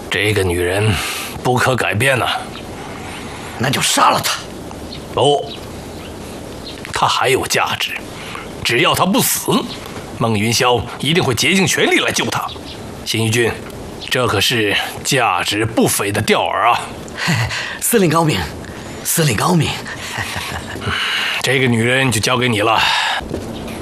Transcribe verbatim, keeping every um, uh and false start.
这个女人不可改变呐、啊。 那就杀了她。 不，她还有价值，只要她不死，孟云霄一定会竭尽全力来救她。邢玉君，这可是价值不菲的钓饵啊！ 司令高明，司令高明。 这个女人就交给你了。